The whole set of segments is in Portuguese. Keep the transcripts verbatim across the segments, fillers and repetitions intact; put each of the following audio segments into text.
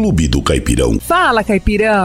Clube do Caipirão. Fala, Caipirão.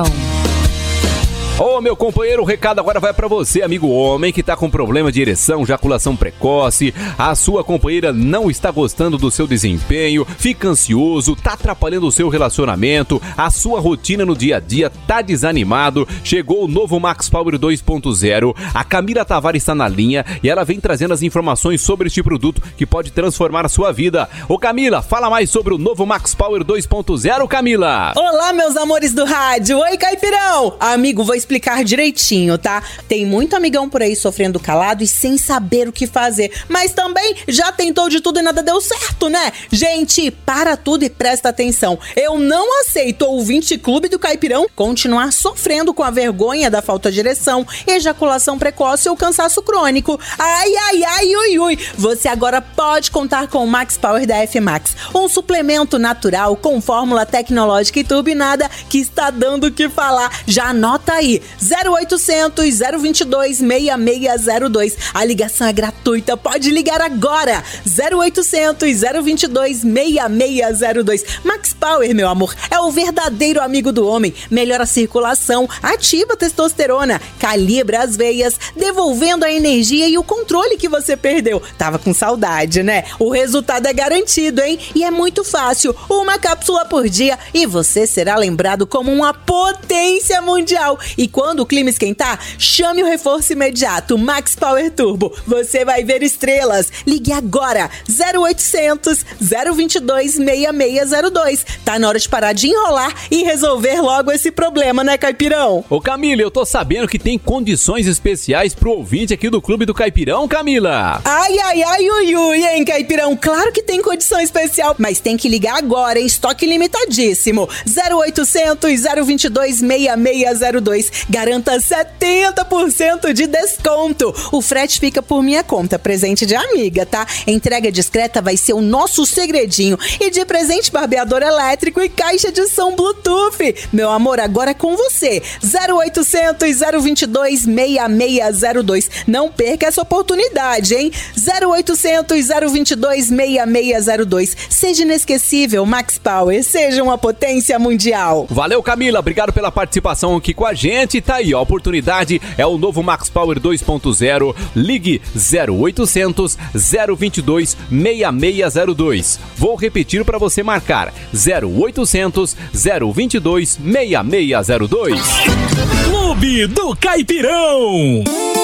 Ô, meu companheiro, o recado agora vai pra você, amigo homem, que tá com problema de ereção, ejaculação precoce, a sua companheira não está gostando do seu desempenho, fica ansioso, tá atrapalhando o seu relacionamento, a sua rotina no dia a dia tá desanimado. Chegou o novo Max Power dois ponto zero, a Camila Tavares está na linha e ela vem trazendo as informações sobre este produto que pode transformar a sua vida. Ô, Camila, fala mais sobre o novo Max Power dois ponto zero, Camila. Olá, meus amores do rádio. Oi, Caipirão. Amigo, vou explicar direitinho, tá? Tem muito amigão por aí sofrendo calado e sem saber o que fazer, mas também já tentou de tudo e nada deu certo, né? Gente, para tudo e presta atenção. Eu não aceito, ouvinte Clube do Caipirão, continuar sofrendo com a vergonha da falta de ereção, ejaculação precoce ou cansaço crônico. Ai, ai, ai, ui, ui. Você agora pode contar com o Max Power da F-Max, um suplemento natural com fórmula tecnológica e turbinada que está dando o que falar. Já anota aí, zero oitocentos, zero vinte e dois, seis seis zero dois. A ligação é gratuita, pode ligar agora. zero oitocentos, zero vinte e dois, seis seis zero dois. Max Power, meu amor, é o verdadeiro amigo do homem. Melhora a circulação, ativa a testosterona, calibra as veias, devolvendo a energia e o controle que você perdeu. Tava com saudade, né? O resultado é garantido, hein? E é muito fácil. Uma cápsula por dia e você será lembrado como uma potência mundial. E quando o clima esquentar, chame o reforço imediato, Max Power Turbo. Você vai ver estrelas. Ligue agora, zero oitocentos, zero vinte e dois, seis seis zero dois. Tá na hora de parar de enrolar e resolver logo esse problema, né, Caipirão? Ô, Camila, eu tô sabendo que tem condições especiais pro ouvinte aqui do Clube do Caipirão, Camila. Ai, ai, ai, ui, ui, hein, Caipirão? Claro que tem condição especial, mas tem que ligar agora, em estoque limitadíssimo. zero oitocentos, zero vinte e dois, seis seis zero dois. Garanta setenta por cento de desconto. O frete fica por minha conta, presente de amiga, tá? Entrega discreta vai ser o nosso segredinho. E de presente, barbeador elétrico e caixa de som Bluetooth. Meu amor, agora é com você. zero oitocentos, zero vinte e dois, seis seis zero dois. Não perca essa oportunidade, hein? zero oitocentos, zero vinte e dois, seis seis zero dois. Seja inesquecível, Max Power. Seja uma potência mundial. Valeu, Camila. Obrigado pela participação aqui com a gente. Tá aí, ó, a oportunidade é o novo Max Power dois ponto zero. Ligue zero oitocentos, zero vinte e dois, seis seis zero dois. Vou repetir para você marcar: zero oitocentos, zero vinte e dois, seis seis zero dois. Clube do Caipirão.